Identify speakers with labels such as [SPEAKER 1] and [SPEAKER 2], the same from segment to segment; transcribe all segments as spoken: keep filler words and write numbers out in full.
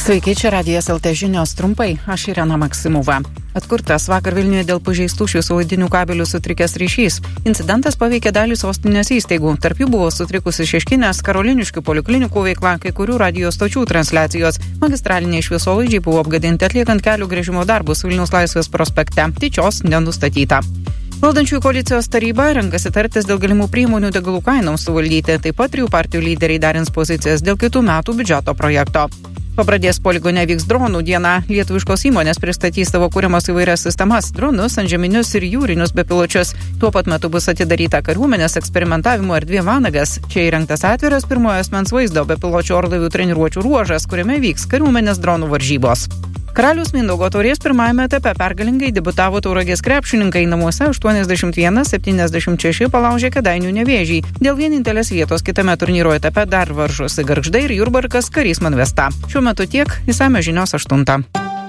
[SPEAKER 1] Sveiki, čia Radijas L T žinios trumpai, aš Irena Maksimova. Atkurtas vakar Vilniuje dėl pažeistų šviesolaidinių kabelių sutrikęs ryšys. Incidentas paveikė dalį sostinės įstaigų. Tarp jų buvo sutrikusi Šeškinės, Karoliniškių poliklinikų veikla, kai kurių radijo stočių transliacijos. Magistraliniai šviesolaidžiai buvo apgadinti atliekant kelių gręžimo darbus Vilniaus Laisvės prospekte. Tyčios nenustatyta. Valdančiųjų koalicijos taryba renkasi tartis dėl galimų priemonių degalų kainoms suvaldyti. Taip pat trijų partijų lyderiai derins pozicijas dėl kitų metų biudžeto projekto. Pabradės poligone vyks dronų diena. Lietuviškos įmonės pristatys savo kuriamas įvairias sistemas – dronus, antžeminius ir jūrinius bepiločius. Tuo pat metu bus atidaryta kariuomenės eksperimentavimo erdvė Vanagas. Čia įrengtas atviras pirmojo asmens vaizdo bepiločių orlaivių treniruočių ruožas, kuriame vyks kariuomenės dronų varžybos. Karaliaus Mindaugo taurės pirmajame etape pergalingai debiutavo Tauragės krepšininkai. Namuose aštuoniasdešimt vienas septyniasdešimt šeši palaužė Kėdainių Nevėžį. Dėl vienintelės vietos kitame turnyro etape dar varžosi Gargždai ir Jurbarkas Karys Manvesta. Šiuo metu tiek, išsamios žinios aštuntą.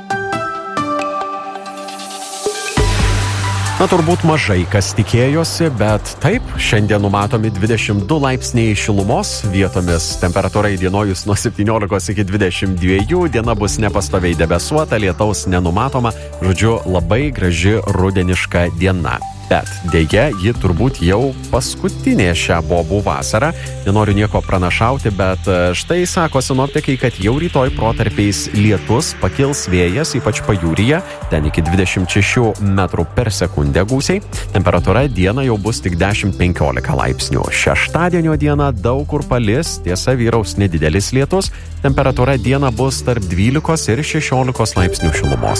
[SPEAKER 2] Na, turbūt mažai kas tikėjosi, bet taip, šiandien numatomi dvidešimt du laipsniai šilumos, vietomis temperatūra įdienojus nuo septyniolikos iki dvidešimt dviejų, diena bus nepastoviai debesuota, lietaus nenumatoma, žodžiu, labai graži rudeniška diena. Bet dėja, ji turbūt jau paskutinė šią bobų vasarą. Nenoriu nieko pranašauti, bet štai sako sinoptikai, kad jau rytoj protarpiais lietus, pakils vėjas, ypač pajūryje, ten iki dvidešimt šešių metrų per sekundę gūsiai. Temperatūra dieną jau bus tik dešimt penkiolika laipsnių. Šeštadienio dieną daug kur palis, tiesa vyraus nedidelis lietus. Temperatūra dieną bus tarp dvylikos ir šešiolikos laipsnių šilumos.